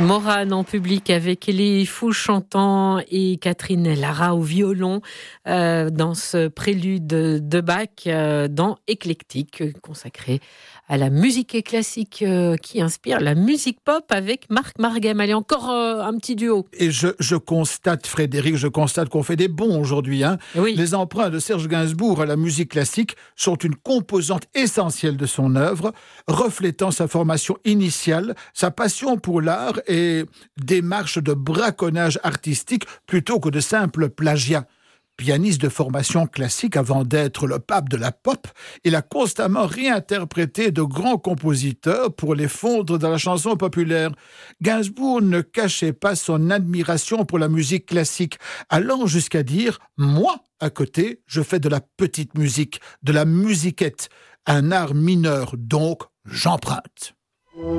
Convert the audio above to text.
Morane en public avec Elie Fou chantant et Catherine Lara au violon dans ce prélude de Bach dans Éclectique consacré à la musique classique qui inspire la musique pop avec Marc Margam. Allez, encore un petit duo. Et je constate, Frédéric, qu'on fait des bons aujourd'hui. Oui. Les emprunts de Serge Gainsbourg à la musique classique sont une composante essentielle de son œuvre, reflétant sa formation initiale, sa passion pour l'art et démarche de braconnage artistique plutôt que de simple plagiat. Pianiste de formation classique avant d'être le pape de la pop, il a constamment réinterprété de grands compositeurs pour les fondre dans la chanson populaire. Gainsbourg ne cachait pas son admiration pour la musique classique, allant jusqu'à dire « Moi, à côté, je fais de la petite musique, de la musiquette, un art mineur, donc j'emprunte ».